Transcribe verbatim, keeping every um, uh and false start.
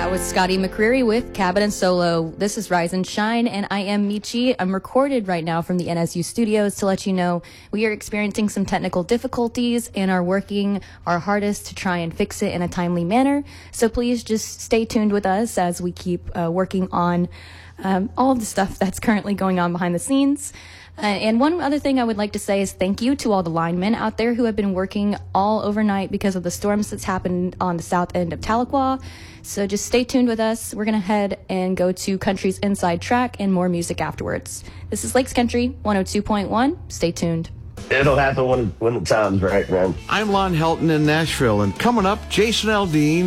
That was Scotty McCreery with Cabin and Solo. This is Rise and Shine, and I am Michi. I'm recorded right now from the N S U studios to let you know we are experiencing some technical difficulties and are working our hardest to try and fix it in a timely manner. So please just stay tuned with us as we keep uh, working on um, all of the stuff that's currently going on behind the scenes. Uh, and one other thing I would like to say is thank you to all the linemen out there who have been working all overnight because of the storms that's happened on the south end of Tahlequah. So just stay tuned with us. We're going to head and go to Country's Inside Track and more music afterwards. This is Lakes Country one oh two point one. Stay tuned. It'll happen when, when the time's right, man. I'm Lon Helton in Nashville, and coming up, Jason Aldean